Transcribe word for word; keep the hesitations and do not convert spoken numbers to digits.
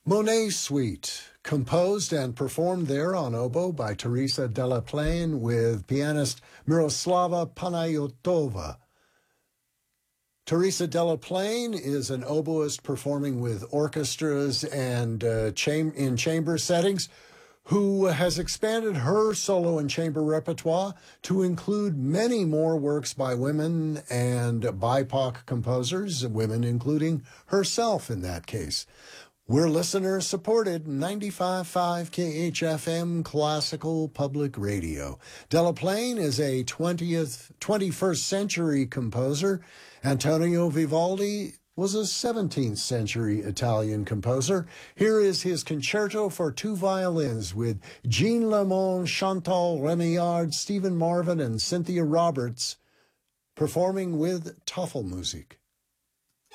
Monet Suite, composed and performed there on oboe by Teresa Delaplane with pianist Miroslava Panayotova. Teresa Delaplane is an oboist performing with orchestras and uh, cham- in chamber settings, who has expanded her solo and chamber repertoire to include many more works by women and B I P O C composers, women including herself in that case. We're listener-supported ninety-five point five K H F M Classical Public Radio. Delaplane is a twentieth, twenty-first century composer. Antonio Vivaldi was a seventeenth century Italian composer. Here is his concerto for two violins with Jean Lemon, Chantal Remillard, Stephen Marvin, and Cynthia Roberts performing with Tafelmusik.